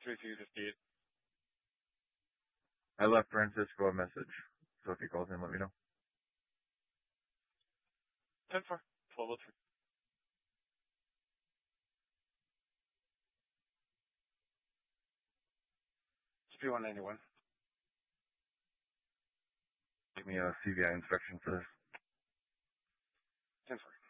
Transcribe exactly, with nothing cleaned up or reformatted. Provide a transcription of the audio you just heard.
three three fifty-eight. I left Francisco a message, so if he calls in, let me know. ten four. twelve oh three. It's P one ninety-one. Give me a C V I inspection for this. ten four.